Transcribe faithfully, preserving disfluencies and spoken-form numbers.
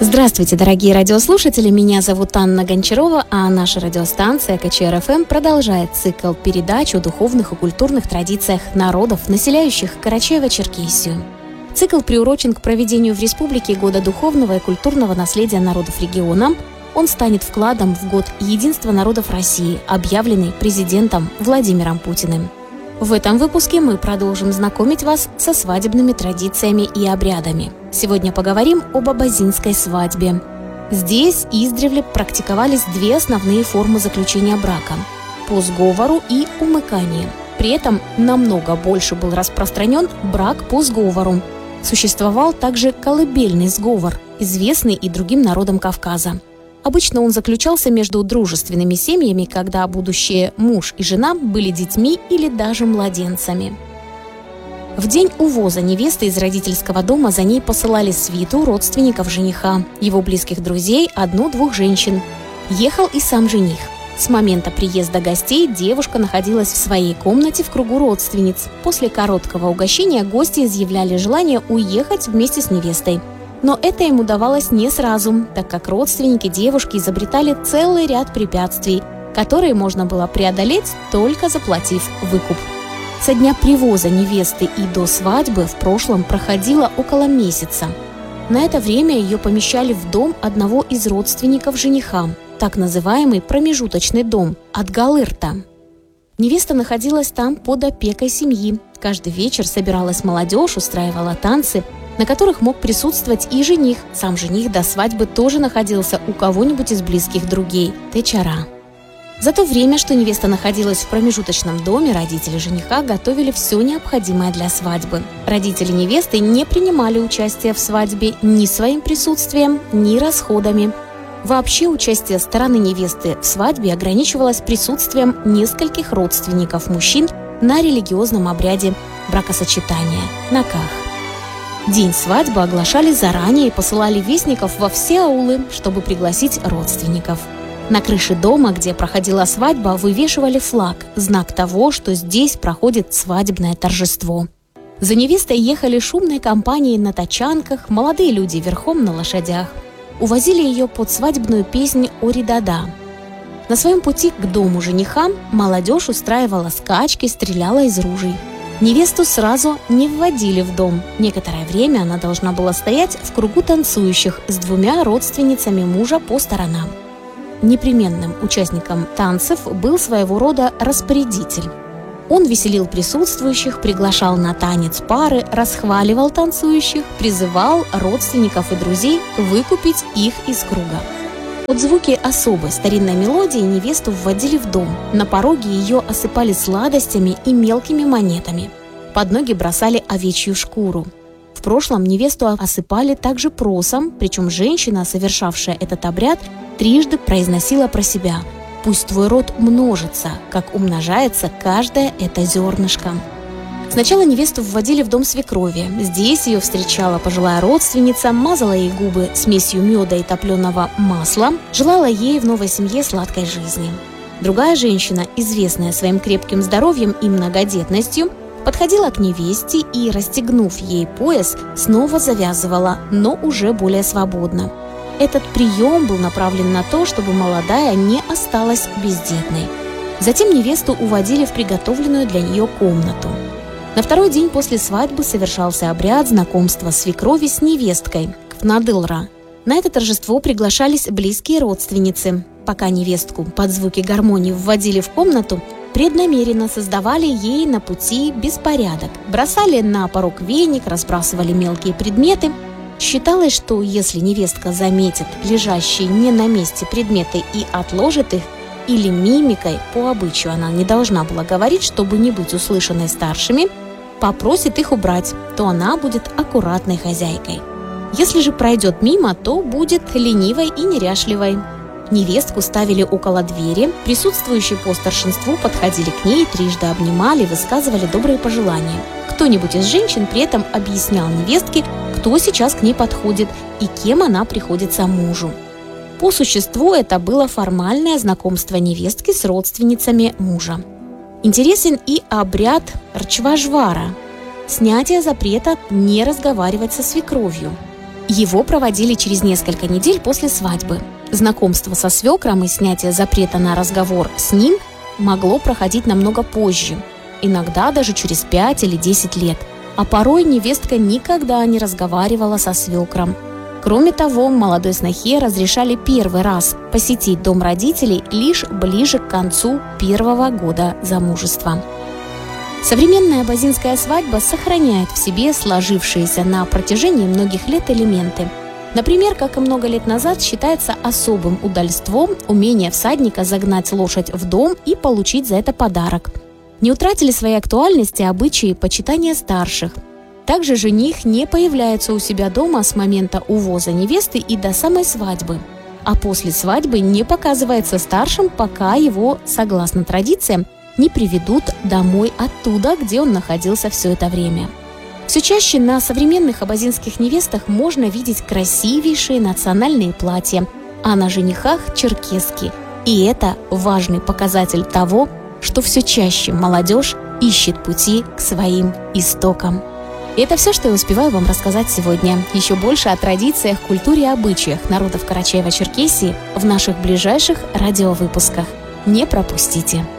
Здравствуйте, дорогие радиослушатели, меня зовут Анна Гончарова, а наша радиостанция ка че эр эф эм продолжает цикл передач о духовных и культурных традициях народов, населяющих Карачаево-Черкесию. Цикл приурочен к проведению в республике Года духовного и культурного наследия народов региона. Он станет вкладом в Год единства народов России, объявленный президентом Владимиром Путиным. В этом выпуске мы продолжим знакомить вас со свадебными традициями и обрядами. Сегодня поговорим об абазинской свадьбе. Здесь издревле практиковались две основные формы заключения брака – по сговору и умыканию. При этом намного больше был распространен брак по сговору. Существовал также колыбельный сговор, известный и другим народам Кавказа. Обычно он заключался между дружественными семьями, когда будущие муж и жена были детьми или даже младенцами. В день увоза невесты из родительского дома за ней посылали свиту родственников жениха, его близких друзей, одну-двух женщин. Ехал и сам жених. С момента приезда гостей девушка находилась в своей комнате в кругу родственниц. После короткого угощения гости изъявляли желание уехать вместе с невестой. Но это им удавалось не сразу, так как родственники девушки изобретали целый ряд препятствий, которые можно было преодолеть, только заплатив выкуп. Со дня привоза невесты и до свадьбы в прошлом проходило около месяца. На это время ее помещали в дом одного из родственников жениха, так называемый промежуточный дом Атгалырта. Невеста находилась там под опекой семьи. Каждый вечер собиралась молодежь, устраивала танцы, на которых мог присутствовать и жених. Сам жених до свадьбы тоже находился у кого-нибудь из близких друзей – течара. За то время, что невеста находилась в промежуточном доме, родители жениха готовили все необходимое для свадьбы. Родители невесты не принимали участие в свадьбе ни своим присутствием, ни расходами. Вообще участие стороны невесты в свадьбе ограничивалось присутствием нескольких родственников мужчин на религиозном обряде бракосочетания – наках. День свадьбы оглашали заранее и посылали вестников во все аулы, чтобы пригласить родственников. На крыше дома, где проходила свадьба, вывешивали флаг, знак того, что здесь проходит свадебное торжество. За невестой ехали шумные компании на тачанках, молодые люди верхом на лошадях. Увозили ее под свадебную песнь «Оридада». На своем пути к дому жениха молодежь устраивала скачки, стреляла из ружей. Невесту сразу не вводили в дом. Некоторое время она должна была стоять в кругу танцующих с двумя родственницами мужа по сторонам. Непременным участником танцев был своего рода распорядитель. Он веселил присутствующих, приглашал на танец пары, расхваливал танцующих, призывал родственников и друзей выкупить их из круга. Под звуки особой старинной мелодии невесту вводили в дом. На пороге ее осыпали сладостями и мелкими монетами. Под ноги бросали овечью шкуру. В прошлом невесту осыпали также просом, причем женщина, совершавшая этот обряд, трижды произносила про себя: «Пусть твой род множится, как умножается каждое это зернышко». Сначала невесту вводили в дом свекрови. Здесь ее встречала пожилая родственница, мазала ей губы смесью меда и топленого масла, желала ей в новой семье сладкой жизни. Другая женщина, известная своим крепким здоровьем и многодетностью, подходила к невесте и, расстегнув ей пояс, снова завязывала, но уже более свободно. Этот прием был направлен на то, чтобы молодая не осталась бездетной. Затем невесту уводили в приготовленную для нее комнату. На второй день после свадьбы совершался обряд знакомства свекрови с невесткой – кфнадылра. На это торжество приглашались близкие родственницы. Пока невестку под звуки гармонии вводили в комнату, преднамеренно создавали ей на пути беспорядок, бросали на порог веник, разбрасывали мелкие предметы. Считалось, что если невестка заметит лежащие не на месте предметы и отложит их, или мимикой, по обычаю она не должна была говорить, чтобы не быть услышанной старшими, попросит их убрать, то она будет аккуратной хозяйкой. Если же пройдет мимо, то будет ленивой и неряшливой. Невестку ставили около двери, присутствующие по старшинству подходили к ней, трижды обнимали, высказывали добрые пожелания. Кто-нибудь из женщин при этом объяснял невестке, кто сейчас к ней подходит и кем она приходится мужу. По существу это было формальное знакомство невестки с родственницами мужа. Интересен и обряд рчважвара – снятие запрета не разговаривать со свекровью. Его проводили через несколько недель после свадьбы. Знакомство со свекром и снятие запрета на разговор с ним могло проходить намного позже, иногда даже через пять или десять лет. А порой невестка никогда не разговаривала со свекром. Кроме того, молодой снохе разрешали первый раз посетить дом родителей лишь ближе к концу первого года замужества. Современная абазинская свадьба сохраняет в себе сложившиеся на протяжении многих лет элементы. Например, как и много лет назад, считается особым удальством умение всадника загнать лошадь в дом и получить за это подарок. Не утратили своей актуальности обычаи почитания старших. Также жених не появляется у себя дома с момента увоза невесты и до самой свадьбы, а после свадьбы не показывается старшим, пока его, согласно традициям, не приведут домой оттуда, где он находился все это время. Все чаще на современных абазинских невестах можно видеть красивейшие национальные платья, а на женихах – черкески. И это важный показатель того, что все чаще молодежь ищет пути к своим истокам. И это все, что я успеваю вам рассказать сегодня. Еще больше о традициях, культуре и обычаях народов Карачаево-Черкесии в наших ближайших радиовыпусках. Не пропустите!